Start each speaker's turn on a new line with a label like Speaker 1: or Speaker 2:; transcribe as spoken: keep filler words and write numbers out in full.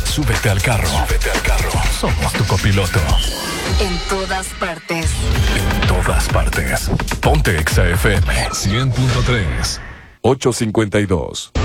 Speaker 1: Súbete al carro. Súbete al carro. Somos tu copiloto.
Speaker 2: En todas partes.
Speaker 1: En todas partes. Ponte Exa F M. cien punto tres.
Speaker 3: ocho cincuenta y dos.